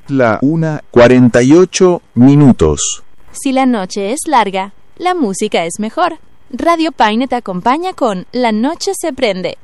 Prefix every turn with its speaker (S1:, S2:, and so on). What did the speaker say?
S1: La 1:48.
S2: Si la noche es larga, la música es mejor. Radio Paine te acompaña con La Noche se prende.